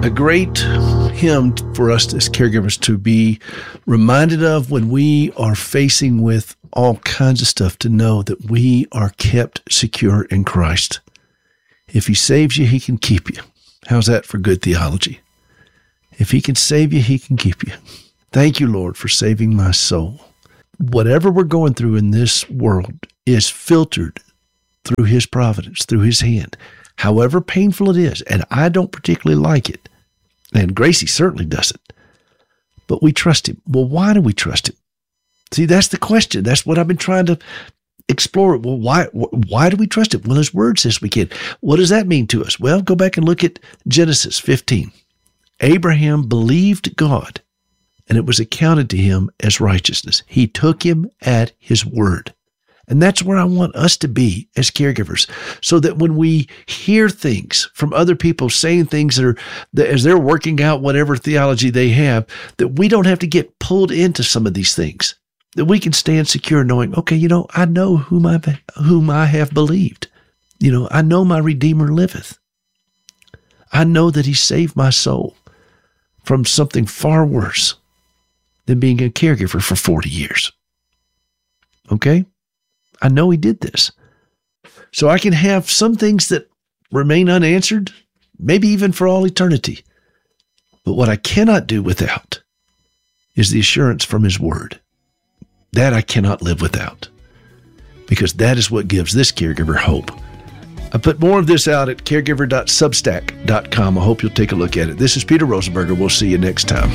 a great hymn for us as caregivers to be reminded of when we are facing with all kinds of stuff, to know that we are kept secure in Christ. If he saves you, he can keep you. How's that for good theology? If he can save you, he can keep you. Thank you, Lord, for saving my soul. Whatever we're going through in this world is filtered through his providence, through his hand, however painful it is. And I don't particularly like it. And Gracie certainly doesn't. But we trust him. Well, why do we trust him? See, that's the question. That's what I've been trying to explore. Well, why do we trust him? Well, his word says we can. What does that mean to us? Well, go back and look at Genesis 15. Abraham believed God, and it was accounted to him as righteousness. He took him at his word. And that's where I want us to be as caregivers, so that when we hear things from other people saying things that as they're working out whatever theology they have, that we don't have to get pulled into some of these things, that we can stand secure knowing, okay, I know whom I have believed. I know my Redeemer liveth. I know that he saved my soul from something far worse than being a caregiver for 40 years. Okay? I know he did this. So I can have some things that remain unanswered, maybe even for all eternity. But what I cannot do without is the assurance from his word. That I cannot live without, because that is what gives this caregiver hope. I put more of this out at caregiver.substack.com. I hope you'll take a look at it. This is Peter Rosenberger. We'll see you next time.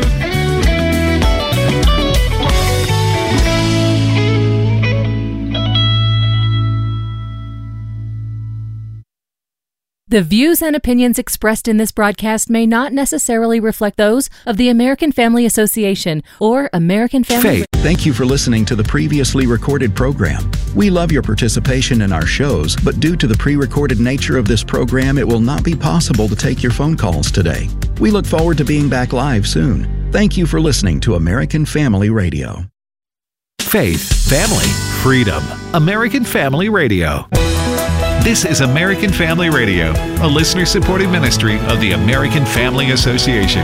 The views and opinions expressed in this broadcast may not necessarily reflect those of the American Family Association or American Family... Faith, thank you for listening to the previously recorded program. We love your participation in our shows, but due to the pre-recorded nature of this program, it will not be possible to take your phone calls today. We look forward to being back live soon. Thank you for listening to American Family Radio. Faith, family, freedom. American Family Radio. This is American Family Radio, a listener-supported ministry of the American Family Association.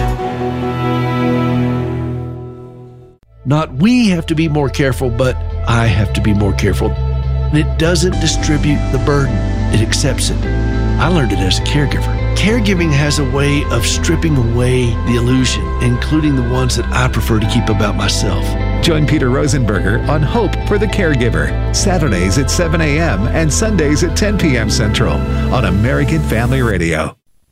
Not we have to be more careful, but I have to be more careful. It doesn't distribute the burden. It accepts it. I learned it as a caregiver. Caregiving has a way of stripping away the illusion, including the ones that I prefer to keep about myself. Join Peter Rosenberger on Hope for the Caregiver, Saturdays at 7 a.m. and Sundays at 10 p.m. Central on American Family Radio.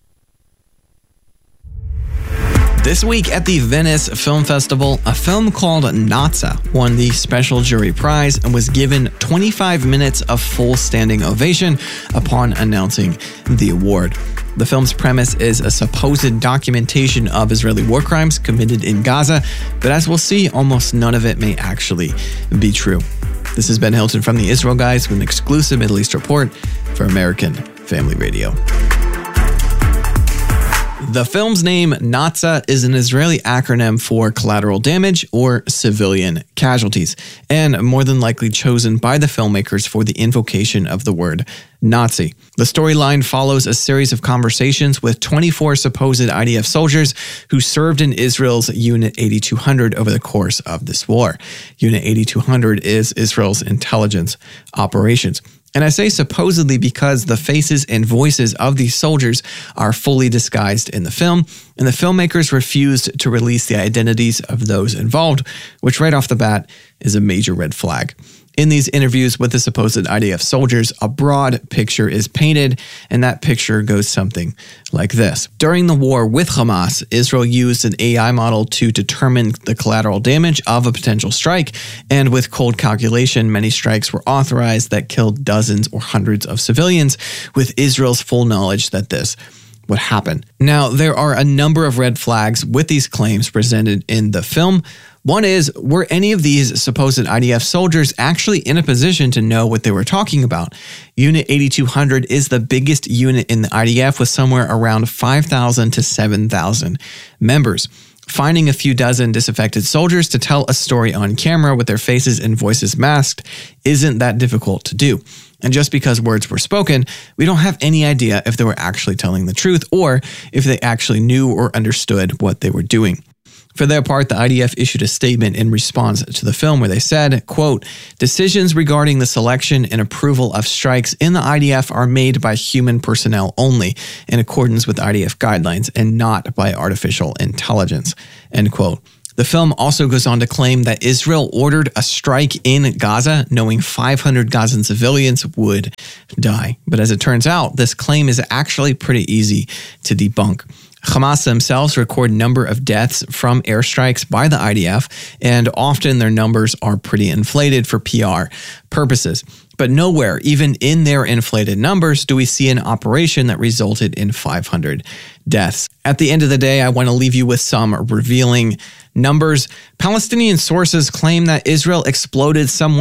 This week at the Venice Film Festival, a film called Naza won the Special Jury Prize and was given 25 minutes of full standing ovation upon announcing the award. The film's premise is a supposed documentation of Israeli war crimes committed in Gaza, but as we'll see, almost none of it may actually be true. This is Ben Hilton from the Israel Guys with an exclusive Middle East report for American Family Radio. The film's name, Naza, is an Israeli acronym for collateral damage or civilian casualties, and more than likely chosen by the filmmakers for the invocation of the word Nazi. The storyline follows a series of conversations with 24 supposed IDF soldiers who served in Israel's Unit 8200 over the course of this war. Unit 8200 is Israel's intelligence operations. And I say supposedly because the faces and voices of these soldiers are fully disguised in the film, and the filmmakers refused to release the identities of those involved, which right off the bat is a major red flag. In these interviews with the supposed IDF soldiers, a broad picture is painted, and that picture goes something like this. During the war with Hamas, Israel used an AI model to determine the collateral damage of a potential strike, and with cold calculation, many strikes were authorized that killed dozens or hundreds of civilians, with Israel's full knowledge that this would happen. Now, there are a number of red flags with these claims presented in the film. One is, were any of these supposed IDF soldiers actually in a position to know what they were talking about? Unit 8200 is the biggest unit in the IDF with somewhere around 5,000 to 7,000 members. Finding a few dozen disaffected soldiers to tell a story on camera with their faces and voices masked isn't that difficult to do. And just because words were spoken, we don't have any idea if they were actually telling the truth or if they actually knew or understood what they were doing. For their part, the IDF issued a statement in response to the film where they said, quote, "Decisions regarding the selection and approval of strikes in the IDF are made by human personnel only in accordance with IDF guidelines and not by artificial intelligence," end quote. The film also goes on to claim that Israel ordered a strike in Gaza, knowing 500 Gazan civilians would die. But as it turns out, this claim is actually pretty easy to debunk. Hamas themselves record a number of deaths from airstrikes by the IDF, and often their numbers are pretty inflated for PR purposes. But nowhere, even in their inflated numbers, do we see an operation that resulted in 500 deaths. At the end of the day, I want to leave you with some revealing numbers. Palestinian sources claim that Israel exploded some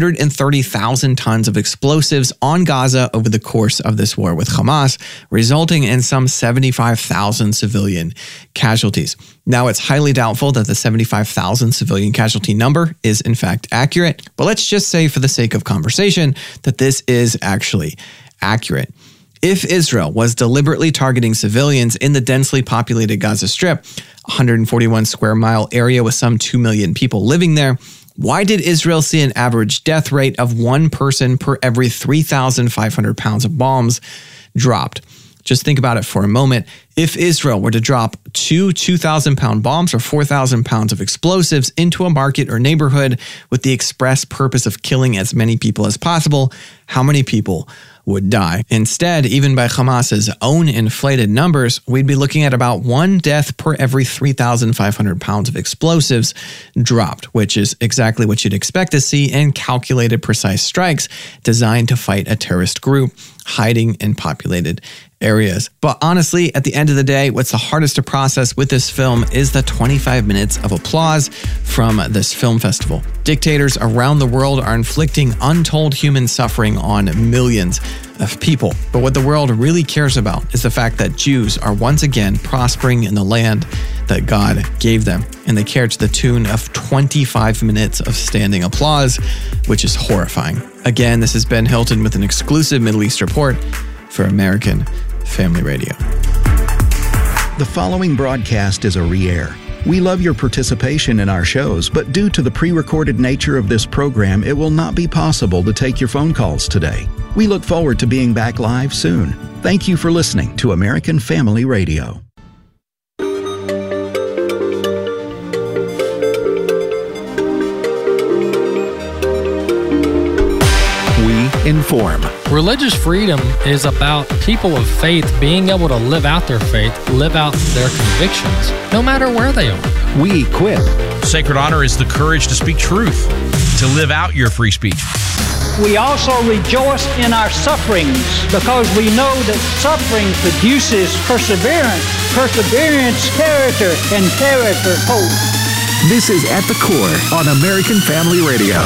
130,000 tons of explosives on Gaza over the course of this war with Hamas, resulting in some 75,000 civilian casualties. Now, it's highly doubtful that the 75,000 civilian casualty number is in fact accurate, but let's just say for the sake of conversation that this is actually accurate. If Israel was deliberately targeting civilians in the densely populated Gaza Strip, 141 square mile area with some 2 million people living there, why did Israel see an average death rate of 1 person per every 3,500 pounds of bombs dropped? Just think about it for a moment. If Israel were to drop 2 2,000-pound bombs or 4,000 pounds of explosives into a market or neighborhood with the express purpose of killing as many people as possible, how many people would die? Instead, even by Hamas's own inflated numbers, we'd be looking at about 1 death per every 3,500 pounds of explosives dropped, which is exactly what you'd expect to see in calculated precise strikes designed to fight a terrorist group hiding in populated areas. But honestly, at the end of the day, what's the hardest to process with this film is the 25 minutes of applause from this film festival. Dictators around the world are inflicting untold human suffering on millions of people. But what the world really cares about is the fact that Jews are once again prospering in the land that God gave them. And they care to the tune of 25 minutes of standing applause, which is horrifying. Again, this is Ben Hilton with an exclusive Middle East report for American Family Radio. The following broadcast is a re-air. We love your participation in our shows, but due to the pre-recorded nature of this program, it will not be possible to take your phone calls today. We look forward to being back live soon. Thank you for listening to American Family Radio. We inform. Religious freedom is about people of faith being able to live out their faith, live out their convictions, no matter where they are. We equip. Sacred honor is the courage to speak truth, to live out your free speech. We also rejoice in our sufferings because we know that suffering produces perseverance, perseverance, character, and character, hope. This is At the Core on American Family Radio.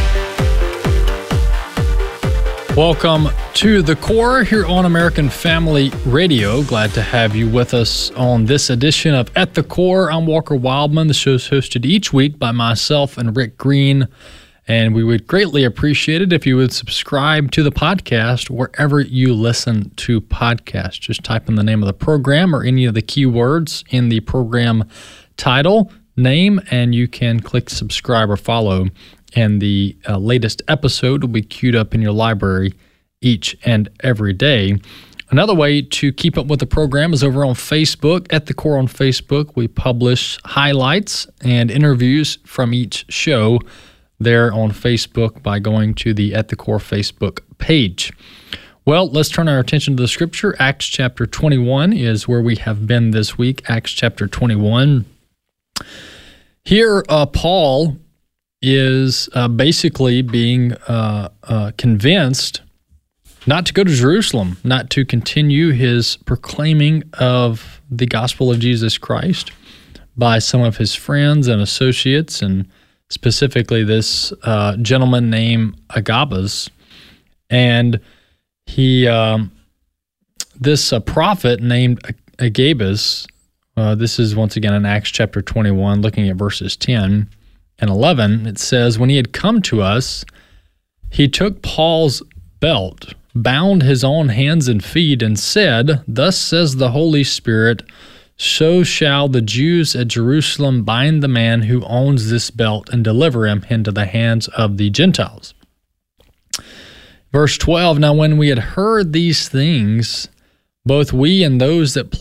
Welcome to The Core here on American Family Radio. Glad to have you with us on this edition of At the Core. I'm Walker Wildman. The show is hosted each week by myself and Rick Green, and we would greatly appreciate it if you would subscribe to the podcast wherever you listen to podcasts. Just type in the name of the program or any of the keywords in the program title, name, and you can click subscribe or follow. And the latest episode will be queued up in your library each and every day. Another way to keep up with the program is over on Facebook. At the Core on Facebook, we publish highlights and interviews from each show there on Facebook by going to the At the Core Facebook page. Well, let's turn our attention to the scripture. Acts chapter 21 is where we have been this week. Acts chapter 21. Here, Paul is basically being convinced not to go to Jerusalem, not to continue his proclaiming of the gospel of Jesus Christ by some of his friends and associates, and specifically this gentleman named Agabus. And he, this prophet named Agabus, this is once again in Acts chapter 21, looking at verses 10 and 11, it says, "When he had come to us, he took Paul's belt, bound his own hands and feet, and said, "Thus says the Holy Spirit, so shall the Jews at Jerusalem bind the man who owns this belt and deliver him into the hands of the Gentiles." Verse 12, "Now when we had heard these things, both we and those that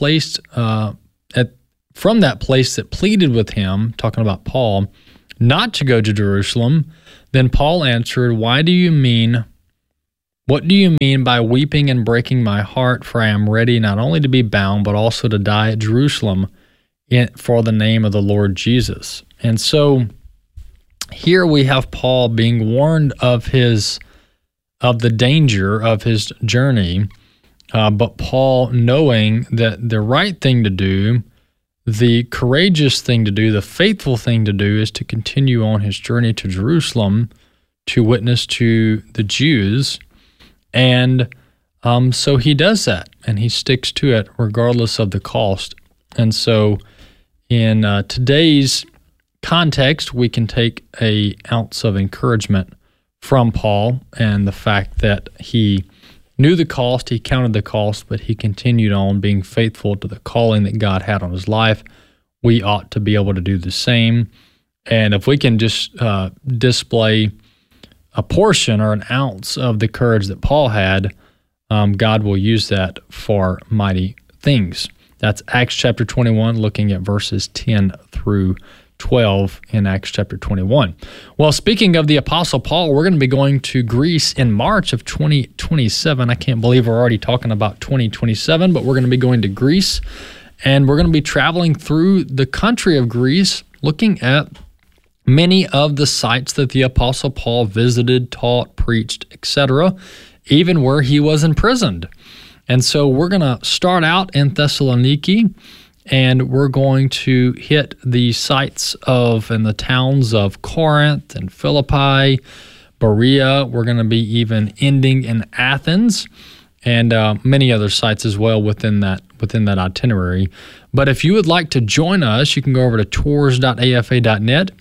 from that place that pleaded with him," talking about Paul, "not to go to Jerusalem, then Paul answered, what do you mean by weeping and breaking my heart? For I am ready not only to be bound, but also to die at Jerusalem for the name of the Lord Jesus." And so here we have Paul being warned of the danger of his journey, but Paul knowing that the right thing to do, the courageous thing to do, the faithful thing to do is to continue on his journey to Jerusalem to witness to the Jews. And so he does that, and he sticks to it regardless of the cost. And so in today's context, we can take an ounce of encouragement from Paul and the fact that he knew the cost, he counted the cost, but he continued on being faithful to the calling that God had on his life. We ought to be able to do the same. And if we can just display a portion or an ounce of the courage that Paul had, God will use that for mighty things. That's Acts chapter 21, looking at verses 10 through 12 in Acts chapter 21. Well, speaking of the Apostle Paul, we're going to be going to Greece in March of 2027. I can't believe we're already talking about 2027, but we're going to be going to Greece, and we're going to be traveling through the country of Greece, looking at many of the sites that the Apostle Paul visited, taught, preached, etc., even where he was imprisoned. And so we're going to start out in Thessaloniki, and we're going to hit the sites and the towns of Corinth and Philippi, Berea. We're going to be even ending in Athens, and many other sites as well within that itinerary. But if you would like to join us, you can go over to tours.afa.net,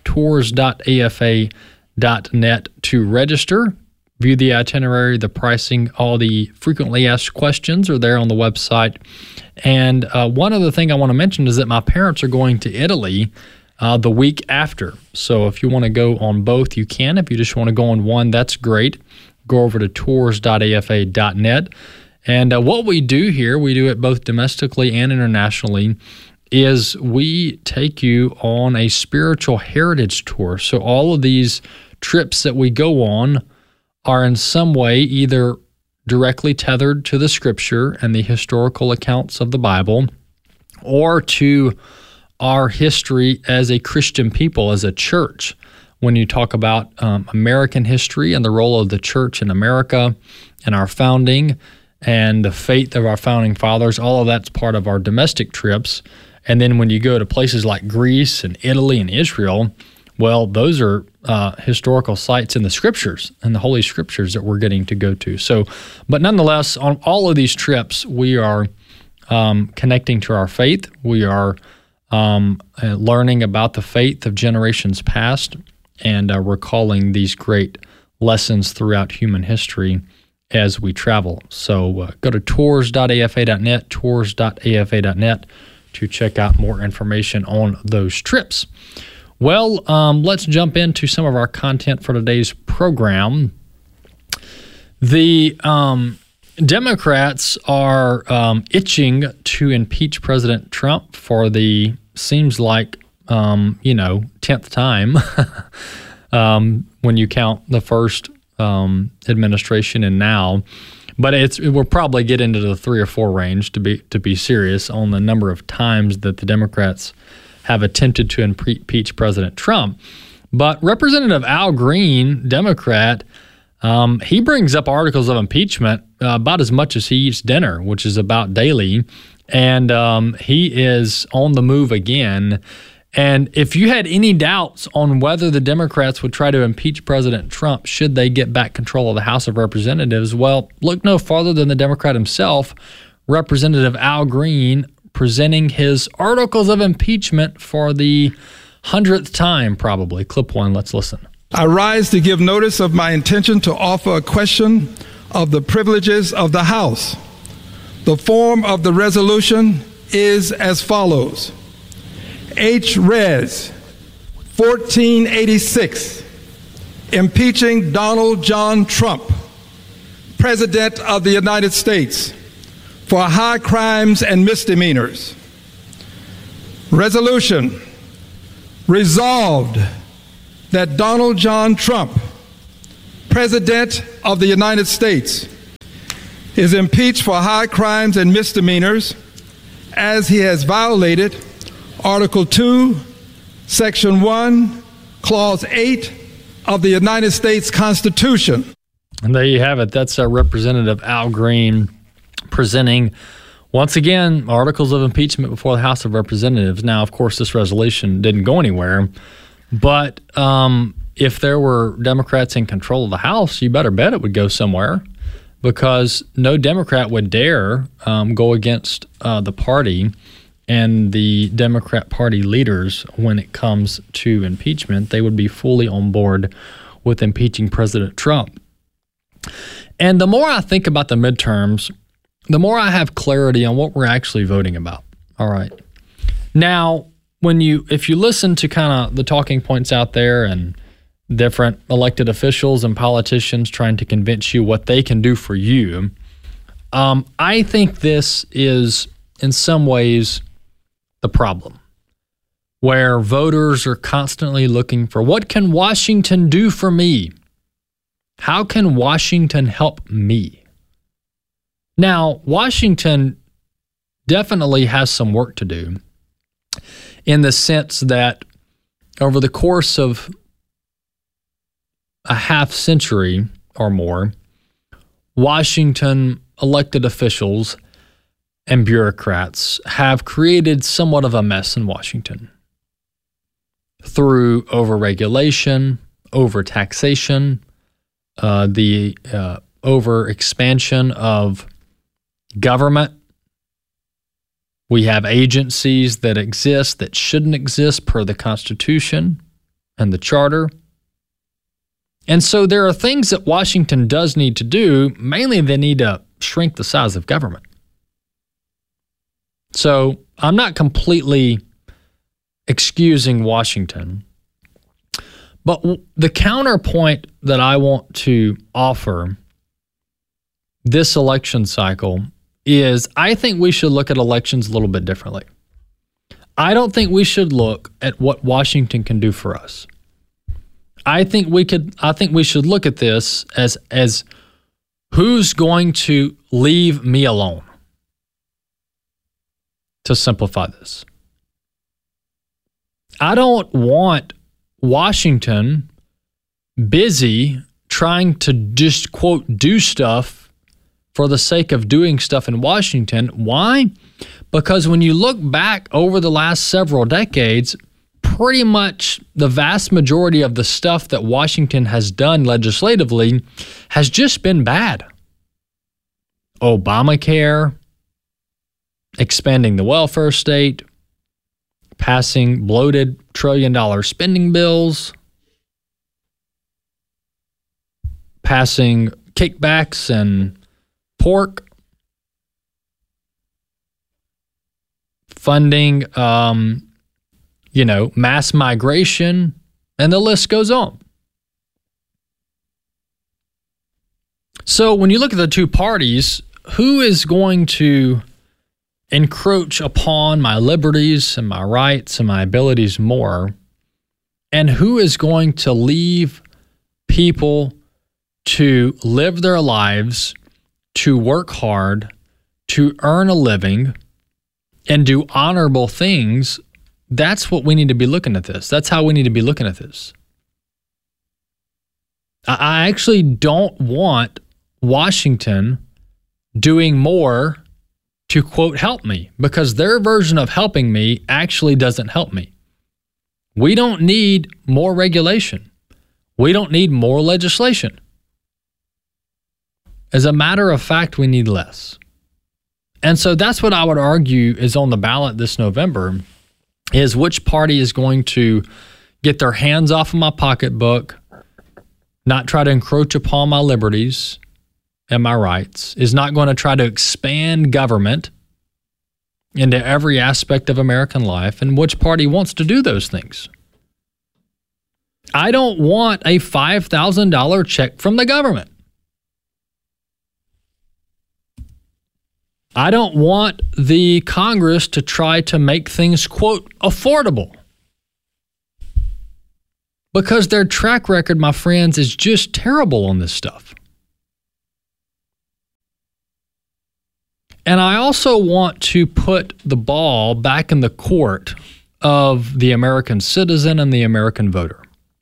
tours.afa.net to register. View the itinerary, the pricing, all the frequently asked questions are there on the website. And one other thing I want to mention is that my parents are going to Italy the week after. So if you want to go on both, you can. If you just want to go on one, that's great. Go over to tours.afa.net. And what we do here, we do it both domestically and internationally, is we take you on a spiritual heritage tour. So all of these trips that we go on are in some way either directly tethered to the Scripture and the historical accounts of the Bible, or to our history as a Christian people, as a church. When you talk about American history and the role of the church in America and our founding and the faith of our founding fathers, all of that's part of our domestic trips. And then when you go to places like Greece and Italy and Israel, well, those are historical sites in the Scriptures and the Holy Scriptures that we're getting to go to. So, but nonetheless, on all of these trips, we are connecting to our faith. We are learning about the faith of generations past and recalling these great lessons throughout human history as we travel. So go to tours.afa.net, tours.afa.net to check out more information on those trips. Well, let's jump into some of our content for today's program. The Democrats are itching to impeach President Trump for the, seems like, 10th time when you count the first administration and now. But we'll probably get into the 3 or 4 range to be serious on the number of times that the Democrats have attempted to impeach President Trump. But Representative Al Green, Democrat, he brings up articles of impeachment about as much as he eats dinner, which is about daily. And he is on the move again. And if you had any doubts on whether the Democrats would try to impeach President Trump should they get back control of the House of Representatives, well, look no farther than the Democrat himself, Representative Al Green, presenting his articles of impeachment for the 100th time, probably. Clip 1, let's listen. I rise to give notice of my intention to offer a question of the privileges of the House. The form of the resolution is as follows. H-Res 1486, impeaching Donald John Trump, President of the United States, for high crimes and misdemeanors. Resolution resolved that Donald John Trump, President of the United States, is impeached for high crimes and misdemeanors as he has violated Article 2, Section 1, Clause 8 of the United States Constitution. And there you have it. That's Representative Al Green presenting, once again, articles of impeachment before the House of Representatives. Now, of course, this resolution didn't go anywhere, but if there were Democrats in control of the House, you better bet it would go somewhere, because no Democrat would dare go against the party and the Democrat Party leaders when it comes to impeachment. They would be fully on board with impeaching President Trump. And the more I think about the midterms, the more I have clarity on what we're actually voting about. All right. Now, if you listen to kind of the talking points out there and different elected officials and politicians trying to convince you what they can do for you, I think this is in some ways the problem, where voters are constantly looking for, what can Washington do for me? How can Washington help me? Now, Washington definitely has some work to do, in the sense that over the course of a half century or more, Washington elected officials and bureaucrats have created somewhat of a mess in Washington through overregulation, overtaxation, the overexpansion of government. We have agencies that exist that shouldn't exist per the Constitution and the Charter. And so there are things that Washington does need to do. Mainly, they need to shrink the size of government. So I'm not completely excusing Washington, but the counterpoint that I want to offer this election cycle is, I think we should look at elections a little bit differently. I don't think we should look at what Washington can do for us. I think we should look at this as who's going to leave me alone, to simplify this. I don't want Washington busy trying to just, quote, do stuff for the sake of doing stuff in Washington. Why? Because when you look back over the last several decades, pretty much the vast majority of the stuff that Washington has done legislatively has just been bad. Obamacare, expanding the welfare state, passing bloated trillion-dollar spending bills, passing kickbacks and pork, funding, mass migration, and the list goes on. So when you look at the two parties, who is going to encroach upon my liberties and my rights and my abilities more, and who is going to leave people to live their lives, to work hard, to earn a living, and do honorable things? That's what we need to be looking at this. That's how we need to be looking at this. I actually don't want Washington doing more to, quote, help me, because their version of helping me actually doesn't help me. We don't need more regulation. We don't need more legislation. As a matter of fact, we need less. And so that's what I would argue is on the ballot this November, is which party is going to get their hands off of my pocketbook, not try to encroach upon my liberties and my rights, is not going to try to expand government into every aspect of American life. And which party wants to do those things? I don't want a $5,000 check from the government. I don't want the Congress to try to make things, quote, affordable. Because their track record, my friends, is just terrible on this stuff. And I also want to put the ball back in the court of the American citizen and the American voter.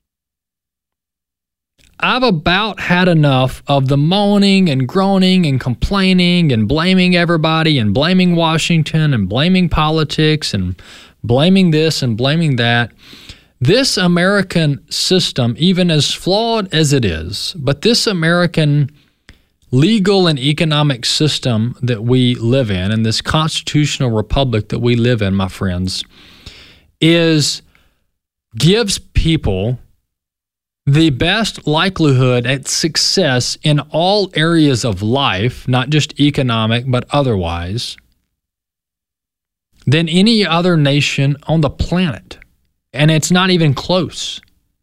I've about had enough of the moaning and groaning and complaining and blaming everybody and blaming Washington and blaming politics and blaming this and blaming that. This American system, even as flawed as it is, but this American legal and economic system that we live in, and this constitutional republic that we live in, my friends, gives people the best likelihood at success in all areas of life, not just economic, but otherwise, than any other nation on the planet. And it's not even close.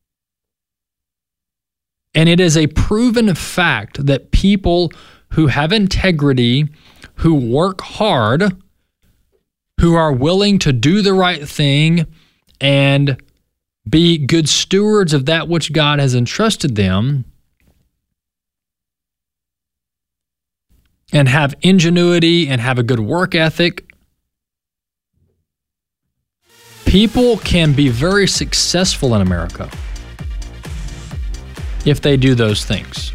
And it is a proven fact that people who have integrity, who work hard, who are willing to do the right thing and be good stewards of that which God has entrusted them, and have ingenuity and have a good work ethic, people can be very successful in America if they do those things.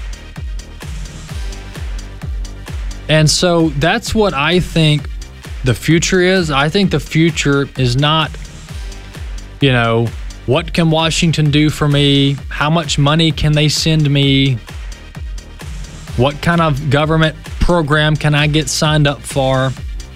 And so that's what I think the future is. I think the future is not, what can Washington do for me? How much money can they send me? What kind of government program can I get signed up for?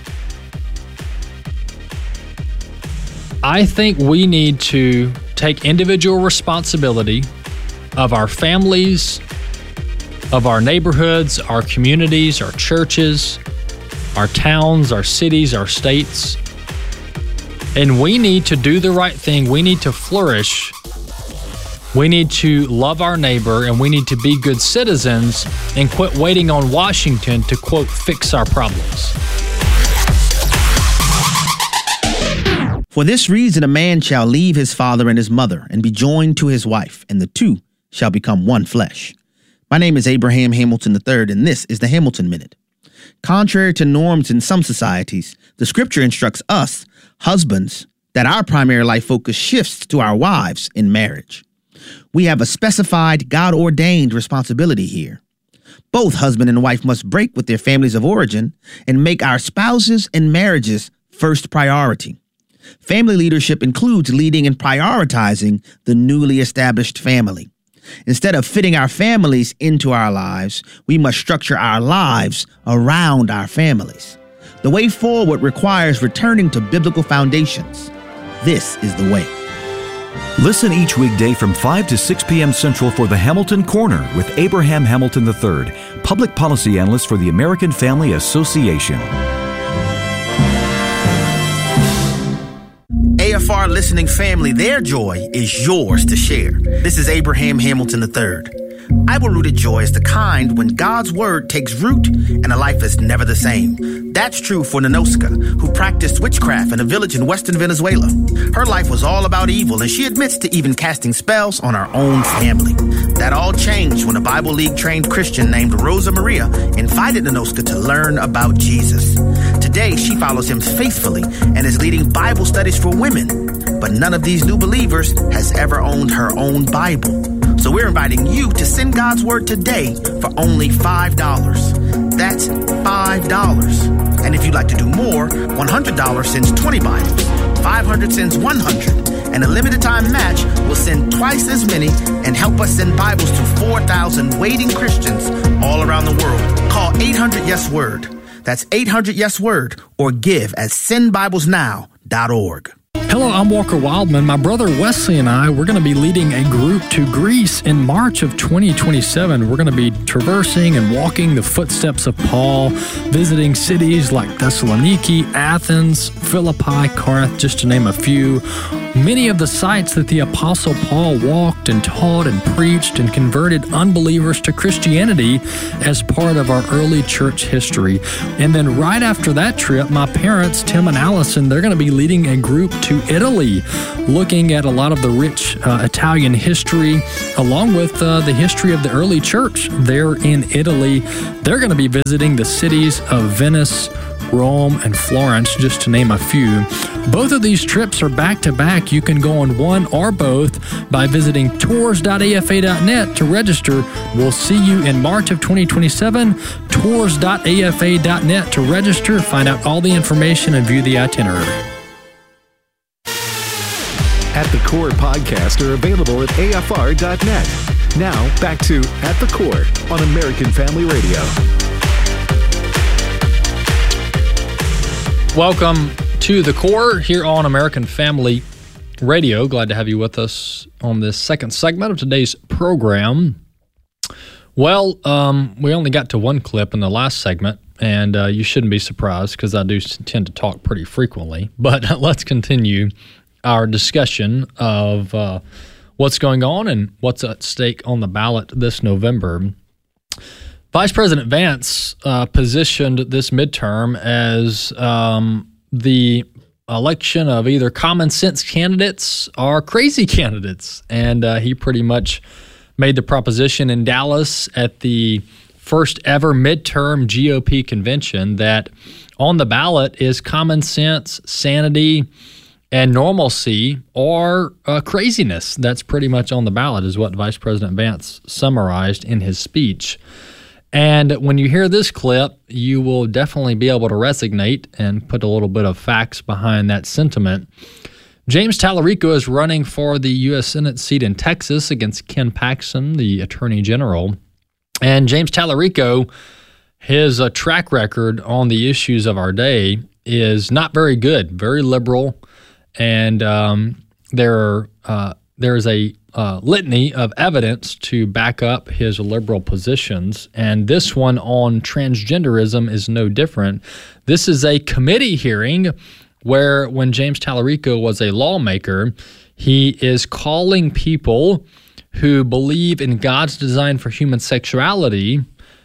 I think we need to take individual responsibility of our families, of our neighborhoods, our communities, our churches, our towns, our cities, our states. And we need to do the right thing. We need to flourish. We need to love our neighbor, and we need to be good citizens and quit waiting on Washington to, quote, fix our problems. For this reason, a man shall leave his father and his mother and be joined to his wife, and the two shall become one flesh. My name is Abraham Hamilton III, and this is the Hamilton Minute. Contrary to norms in some societies, the scripture instructs us, husbands, that our primary life focus shifts to our wives in marriage. We have a specified, God-ordained responsibility here. Both husband and wife must break with their families of origin and make our spouses and marriages first priority. Family leadership includes leading and prioritizing the newly established family. Instead of fitting our families into our lives, we must structure our lives around our families. The way forward requires returning to biblical foundations. This is the way. Listen each weekday from 5 to 6 p.m. Central for the Hamilton Corner with Abraham Hamilton III, Public Policy Analyst for the American Family Association. AFR listening family, their joy is yours to share. This is Abraham Hamilton III. Bible-rooted joy is the kind when God's word takes root and a life is never the same. That's true for Nanoska, who practiced witchcraft in a village in western Venezuela. Her life was all about evil, and she admits to even casting spells on her own family. That all changed when a Bible League-trained Christian named Rosa Maria invited Nanoska to learn about Jesus. Today, she follows him faithfully and is leading Bible studies for women. But none of these new believers has ever owned her own Bible. So we're inviting you to send God's word today for only $5. That's $5. And if you'd like to do more, $100 sends 20 Bibles, $500 sends 100, and a limited time match will send twice as many and help us send Bibles to 4,000 waiting Christians all around the world. Call 800-YES-WORD. That's 800-YES-WORD, or give at sendbiblesnow.org. Hello, I'm Walker Wildman. My brother Wesley and I, we're going to be leading a group to Greece in March of 2027. We're going to be traversing and walking the footsteps of Paul, visiting cities like Thessaloniki, Athens, Philippi, Corinth, just to name a few. Many of the sites that the Apostle Paul walked and taught and preached and converted unbelievers to Christianity as part of our early church history. And then right after that trip, my parents, Tim and Allison, they're going to be leading a group to Italy, looking at a lot of the rich Italian history, along with the history of the early church there in Italy. They're going to be visiting the cities of Venice, Rome, and Florence, just to name a few. Both of these trips are back-to-back. You can go on one or both by visiting tours.afa.net to register. We'll see you in March of 2027. Tours.afa.net to register, find out all the information, and view the itinerary. At the Core podcasts are available at afr.net. Now, back to At the Core on American Family Radio. Welcome to The Core here on American Family Radio. Glad to have you with us on this second segment of today's program. Well, we only got to one clip in the last segment, and you shouldn't be surprised because I do tend to talk pretty frequently. But let's continue our discussion of what's going on and what's at stake on the ballot this November. Vice President Vance positioned this midterm as the election of either common sense candidates or crazy candidates. And he pretty much made the proposition in Dallas at the first ever midterm GOP convention that on the ballot is common sense, sanity, and normalcy or craziness. That's pretty much on the ballot, is what Vice President Vance summarized in his speech. And when you hear this clip, you will definitely be able to resonate and put a little bit of facts behind that sentiment. James Tallarico is running for the U.S. Senate seat in Texas against Ken Paxton, the Attorney General. And James Tallarico, his track record on the issues of our day is not very good, very liberal. And there is a litany of evidence to back up his liberal positions. And this one on transgenderism is no different. This is a committee hearing where when James Tallarico was a lawmaker, he is calling people who believe in God's design for human sexuality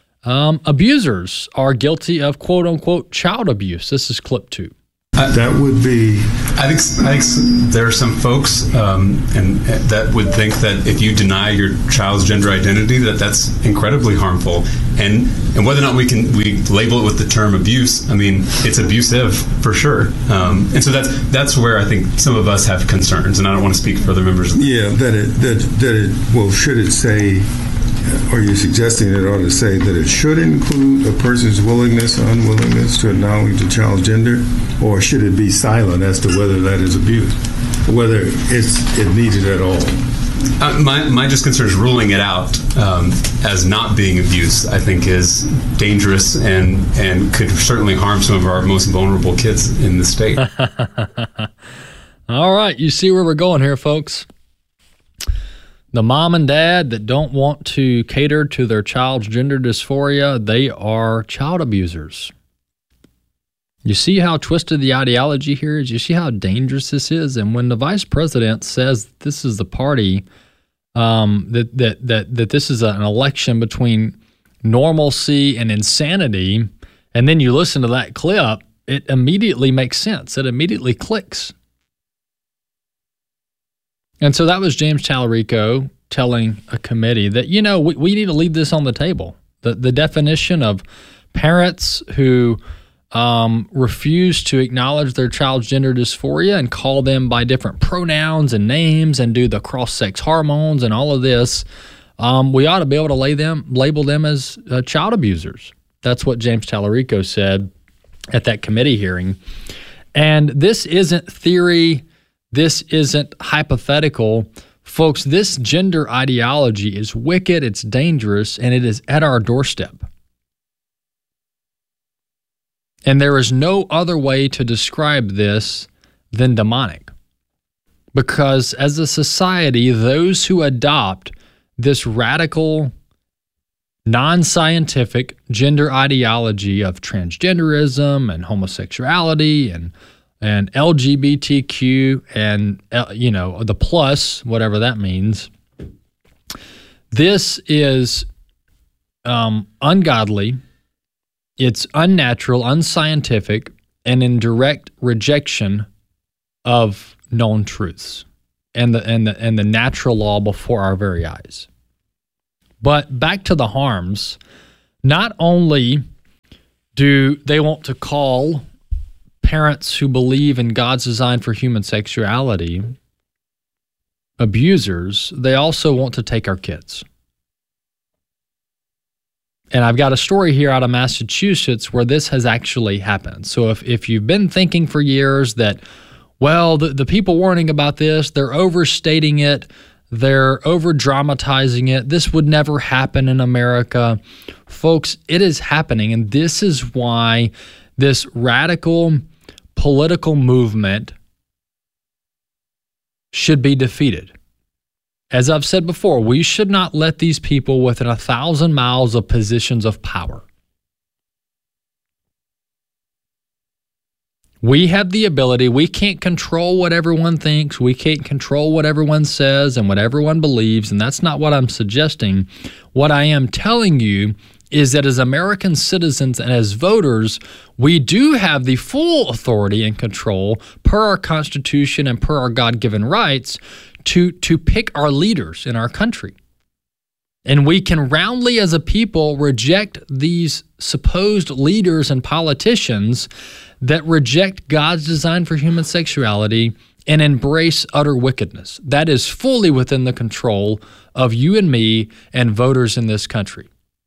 abusers, are guilty of quote-unquote child abuse. This is clip 2. That would be. I think there are some folks and that would think that if you deny your child's gender identity, that's incredibly harmful. And whether or not we label it with the term abuse, I mean, it's abusive for sure. And so that's where I think some of us have concerns. And I don't want to speak for other members. Yeah, should it say? Are you suggesting it ought to say that it should include a person's willingness or unwillingness to acknowledge the child's gender? Or should it be silent as to whether that is abuse? Whether it needed at all? My just concern is ruling it out as not being abuse, I think, is dangerous and could certainly harm some of our most vulnerable kids in the state. All right, you see where we're going here, folks. The mom and dad that don't want to cater to their child's gender dysphoria, they are child abusers. You see how twisted the ideology here is? You see how dangerous this is? And when the vice president says this is the party, that this is an election between normalcy and insanity, and then you listen to that clip, it immediately makes sense. It immediately clicks. And so that was James Tallarico telling a committee that, we need to leave this on the table. The definition of parents who refuse to acknowledge their child's gender dysphoria and call them by different pronouns and names and do the cross-sex hormones and all of this, we ought to be able to label them as child abusers. That's what James Tallarico said at that committee hearing. And this isn't theory. This isn't hypothetical. Folks, this gender ideology is wicked, it's dangerous, and it is at our doorstep. And there is no other way to describe this than demonic. Because as a society, those who adopt this radical, non-scientific gender ideology of transgenderism and homosexuality and LGBTQ and, the plus, whatever that means, this is ungodly, it's unnatural, unscientific, and in direct rejection of known truths and the natural law before our very eyes. But back to the harms, not only do they want to call parents who believe in God's design for human sexuality abusers, they also want to take our kids. And I've got a story here out of Massachusetts where this has actually happened. So if you've been thinking for years that, well, the people warning about this, they're overstating it, they're over-dramatizing it, this would never happen in America. Folks, it is happening, and this is why this radical political movement should be defeated. As I've said before, we should not let these people within 1,000 miles of positions of power. We have the ability, we can't control what everyone thinks, we can't control what everyone says and what everyone believes, and that's not what I'm suggesting. What I am telling you is that as American citizens and as voters, we do have the full authority and control per our Constitution and per our God-given rights to pick our leaders in our country. And we can roundly as a people reject these supposed leaders and politicians that reject God's design for human sexuality and embrace utter wickedness. That is fully within the control of you and me and voters in this country.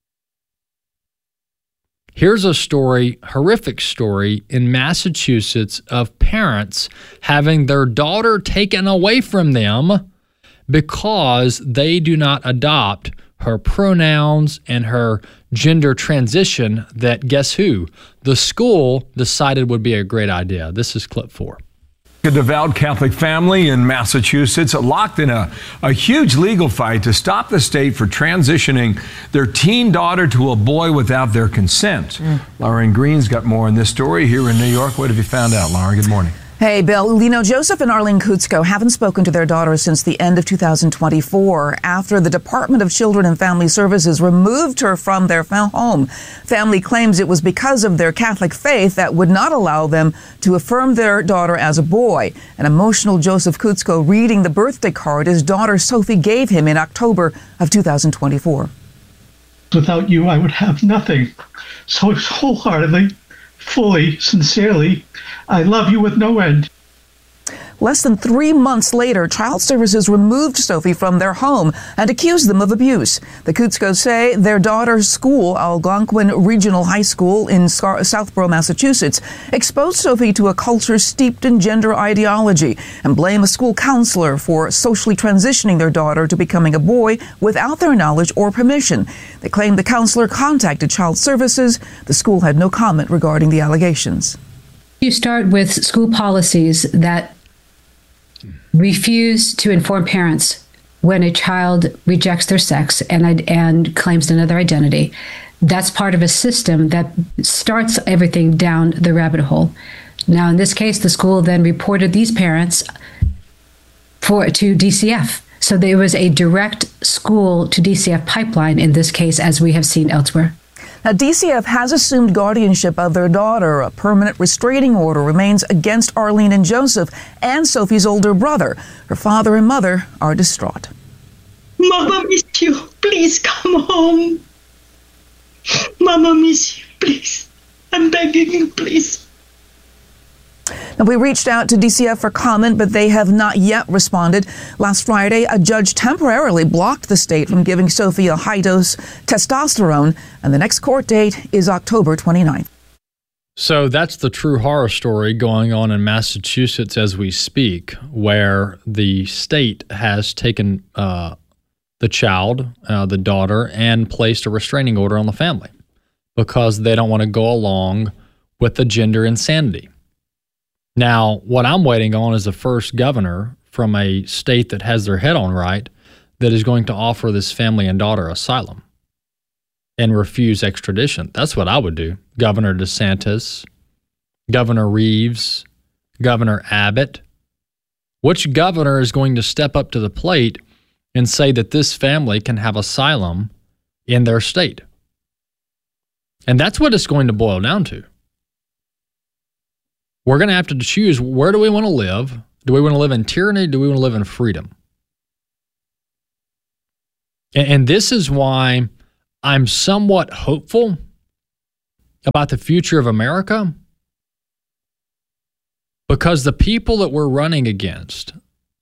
Here's a story, horrific story, in Massachusetts of parents having their daughter taken away from them because they do not adopt her pronouns and her gender transition that, guess who? The school decided would be a great idea. This is clip 4. A devout Catholic family in Massachusetts locked in a huge legal fight to stop the state for transitioning their teen daughter to a boy without their consent. Lauren Green's got more on this story here in New York. What have you found out, Lauren? Good morning. Hey, Bill. Joseph and Arlene Kutsko haven't spoken to their daughter since the end of 2024 after the Department of Children and Family Services removed her from their home. Family claims it was because of their Catholic faith that would not allow them to affirm their daughter as a boy. An emotional Joseph Kutsko reading the birthday card his daughter Sophie gave him in October of 2024. Without you, I would have nothing. So wholeheartedly, fully, sincerely, I love you with no end. Less than 3 months later, Child Services removed Sophie from their home and accused them of abuse. The Kutskos say their daughter's school, Algonquin Regional High School in Southborough, Massachusetts, exposed Sophie to a culture steeped in gender ideology and blame a school counselor for socially transitioning their daughter to becoming a boy without their knowledge or permission. They claim the counselor contacted Child Services. The school had no comment regarding the allegations. You start with school policies that refuse to inform parents when a child rejects their sex and claims another identity. That's part of a system that starts everything down the rabbit hole. Now, in this case, the school then reported these parents to DCF. So there was a direct school to DCF pipeline in this case, as we have seen elsewhere. Now, DCF has assumed guardianship of their daughter. A permanent restraining order remains against Arlene and Joseph and Sophie's older brother. Her father and mother are distraught. Mama miss you. Please come home. Mama miss you. Please. I'm begging you, please. Now, we reached out to DCF for comment, but they have not yet responded. Last Friday, a judge temporarily blocked the state from giving Sophie a high-dose testosterone, and the next court date is October 29th. So that's the true horror story going on in Massachusetts as we speak, where the state has taken the child, the daughter, and placed a restraining order on the family because they don't want to go along with the gender insanity. Now, what I'm waiting on is the first governor from a state that has their head on right that is going to offer this family and daughter asylum and refuse extradition. That's what I would do. Governor DeSantis, Governor Reeves, Governor Abbott. Which governor is going to step up to the plate and say that this family can have asylum in their state? And that's what it's going to boil down to. We're going to have to choose, where do we want to live? Do we want to live in tyranny? Do we want to live in freedom? And this is why I'm somewhat hopeful about the future of America, because the people that we're running against,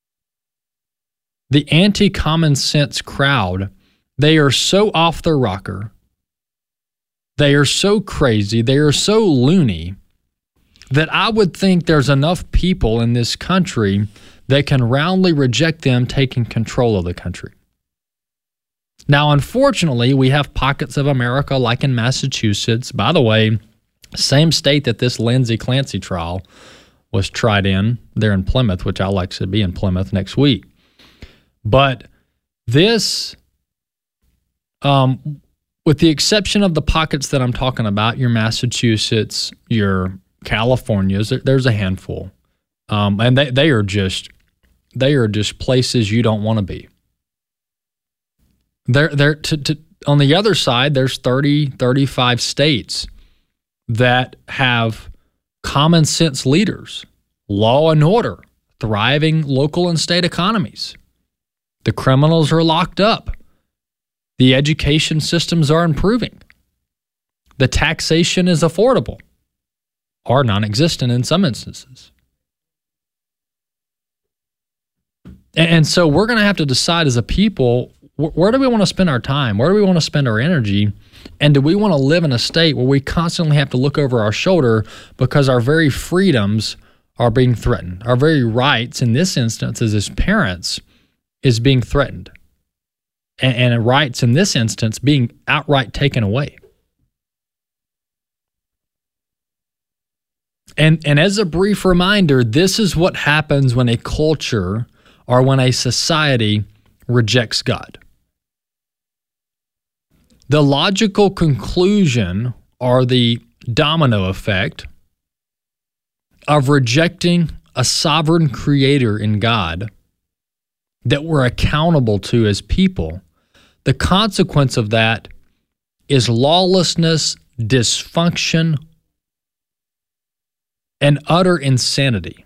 the anti-common sense crowd, they are so off their rocker, they are so crazy, they are so loony, that I would think there's enough people in this country that can roundly reject them taking control of the country. Now, unfortunately, we have pockets of America like in Massachusetts. By the way, same state that this Lindsay Clancy trial was tried in, there in Plymouth, which I'll actually be in Plymouth next week. But this, with the exception of the pockets that I'm talking about, your Massachusetts, your California's, there's a handful. And they are just places you don't want to be. On the other side, there's 30, 35 states that have common sense leaders, law and order, thriving local and state economies. The criminals are locked up. The education systems are improving. The taxation is affordable, or non-existent in some instances. And so we're going to have to decide as a people, where do we want to spend our time? Where do we want to spend our energy? And do we want to live in a state where we constantly have to look over our shoulder because our very freedoms are being threatened? Our very rights, in this instance, as parents, is being threatened. And rights, in this instance, being outright taken away. And as a brief reminder, this is what happens when a culture or when a society rejects God. The logical conclusion, or the domino effect, of rejecting a sovereign creator in God that we're accountable to as people, the consequence of that is lawlessness, dysfunction, and utter insanity.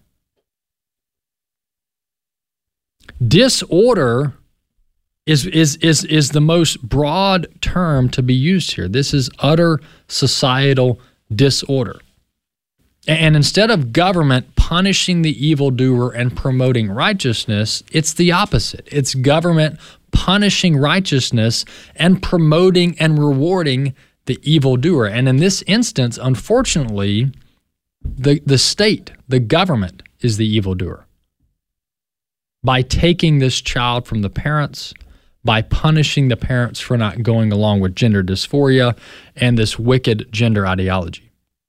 Disorder is the most broad term to be used here. This is utter societal disorder. And instead of government punishing the evildoer and promoting righteousness, it's the opposite. It's government punishing righteousness and promoting and rewarding the evildoer. And in this instance, unfortunately, the state, the government, is the evildoer. By taking this child from the parents, by punishing the parents for not going along with gender dysphoria and this wicked gender ideology.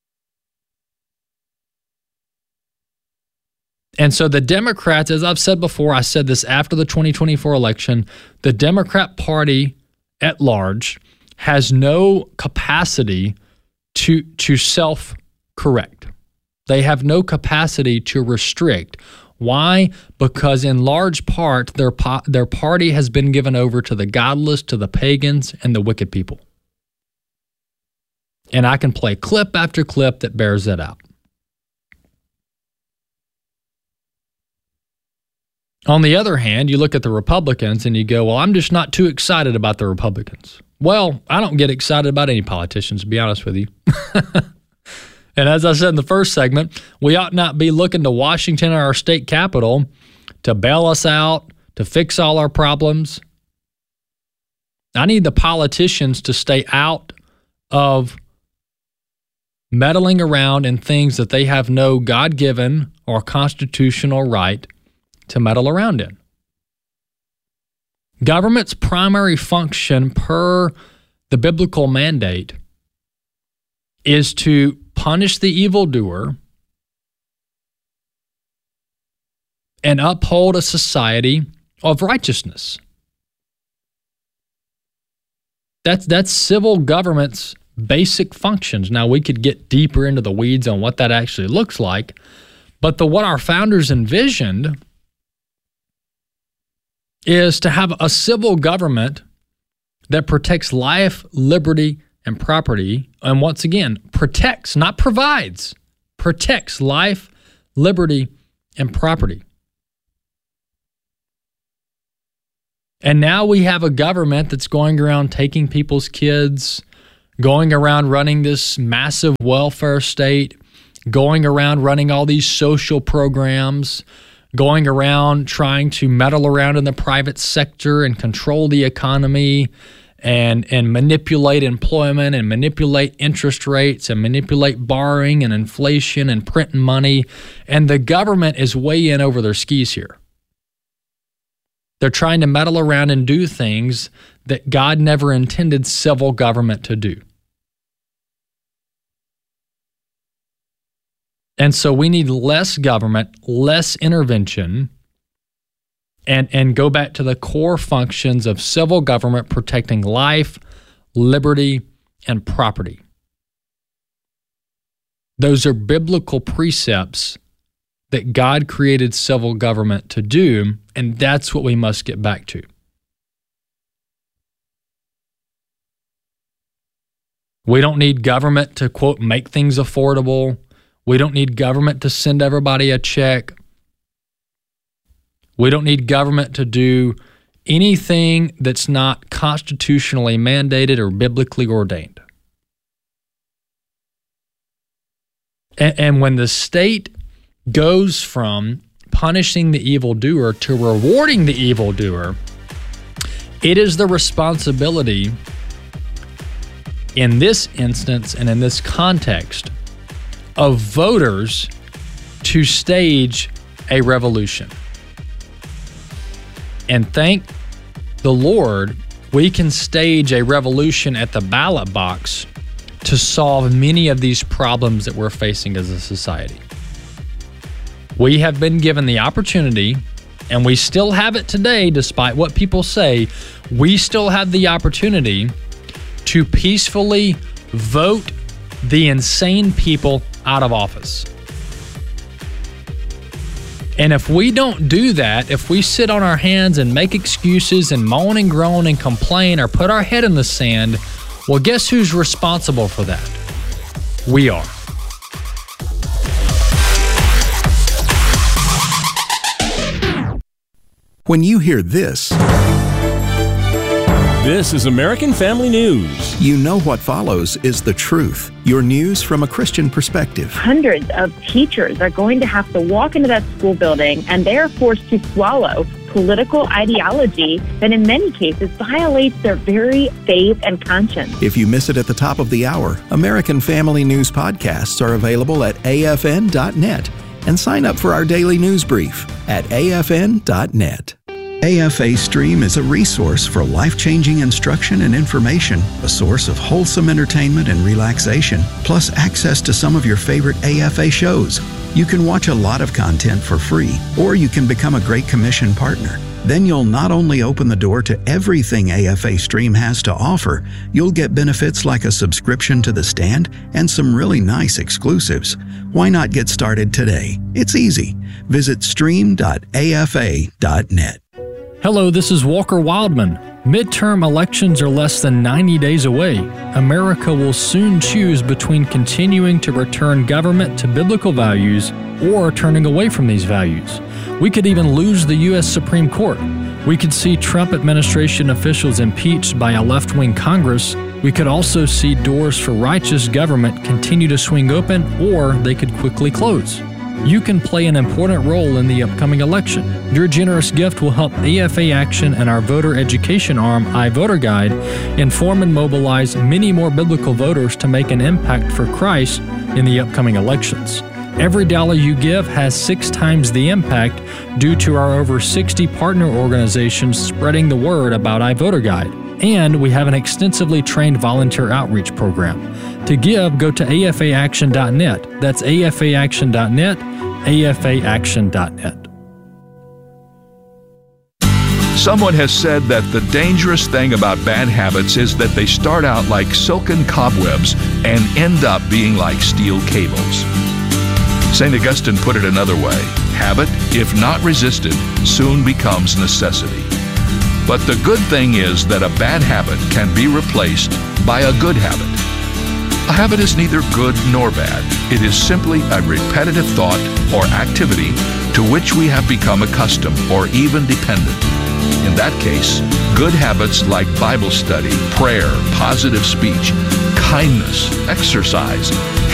And so the Democrats, as I've said before, I said this after the 2024 election, the Democrat Party at large has no capacity to self-correct. They have no capacity to restrict. Why? Because in large part, their party has been given over to the godless, to the pagans, and the wicked people. And I can play clip after clip that bears that out. On the other hand, you look at the Republicans and you go, well, I'm just not too excited about the Republicans. Well, I don't get excited about any politicians, to be honest with you. And as I said in the first segment, we ought not be looking to Washington or our state capital to bail us out, to fix all our problems. I need the politicians to stay out of meddling around in things that they have no God-given or constitutional right to meddle around in. Government's primary function per the biblical mandate is to punish the evildoer and uphold a society of righteousness. That's civil government's basic functions. Now, we could get deeper into the weeds on what that actually looks like, but what our founders envisioned is to have a civil government that protects life, liberty, and property. And once again, protects, not provides, protects life, liberty, and property. And now we have a government that's going around taking people's kids, going around running this massive welfare state, going around running all these social programs, going around trying to meddle around in the private sector and control the economy and manipulate employment and manipulate interest rates and manipulate borrowing and inflation and printing money. And the government is way in over their skis here. They're trying to meddle around and do things that God never intended civil government to do. And so we need less government, less intervention, and go back to the core functions of civil government protecting life, liberty, and property. Those are biblical precepts that God created civil government to do, and that's what we must get back to. We don't need government to, quote, make things affordable. We don't need government to send everybody a check. We don't need government to do anything that's not constitutionally mandated or biblically ordained. And when the state goes from punishing the evildoer to rewarding the evildoer, it is the responsibility in this instance and in this context of voters to stage a revolution. And thank the Lord, we can stage a revolution at the ballot box to solve many of these problems that we're facing as a society. We have been given the opportunity, and we still have it today, despite what people say, we still have the opportunity to peacefully vote the insane people out of office. And if we don't do that, if we sit on our hands and make excuses and moan and groan and complain or put our head in the sand, well, guess who's responsible for that? We are. When you hear this is American Family News. You know what follows is the truth. Your news from a Christian perspective. Hundreds of teachers are going to have to walk into that school building, and they are forced to swallow political ideology that in many cases violates their very faith and conscience. If you miss it at the top of the hour, American Family News podcasts are available at afn.net. And sign up for our daily news brief at afn.net. AFA Stream is a resource for life-changing instruction and information, a source of wholesome entertainment and relaxation, plus access to some of your favorite AFA shows. You can watch a lot of content for free, or you can become a Great Commission partner. Then you'll not only open the door to everything AFA Stream has to offer, you'll get benefits like a subscription to The Stand and some really nice exclusives. Why not get started today? It's easy. Visit stream.afa.net. Hello, this is Walker Wildman. Midterm elections are less than 90 days away. America will soon choose between continuing to return government to biblical values or turning away from these values. We could even lose the U.S. Supreme Court. We could see Trump administration officials impeached by a left-wing Congress. We could also see doors for righteous government continue to swing open, or they could quickly close. You can play an important role in the upcoming election. Your generous gift will help AFA Action and our voter education arm, iVoter Guide, inform and mobilize many more biblical voters to make an impact for Christ in the upcoming elections. Every dollar you give has 6 times the impact due to our over 60 partner organizations spreading the word about iVoter Guide. And we have an extensively trained volunteer outreach program. To give, go to afaaction.net. That's afaaction.net, afaaction.net. Someone has said that the dangerous thing about bad habits is that they start out like silken cobwebs and end up being like steel cables. St. Augustine put it another way: habit, if not resisted, soon becomes necessity. But the good thing is that a bad habit can be replaced by a good habit. A habit is neither good nor bad. It is simply a repetitive thought or activity to which we have become accustomed or even dependent. In that case, good habits like Bible study, prayer, positive speech, kindness, exercise,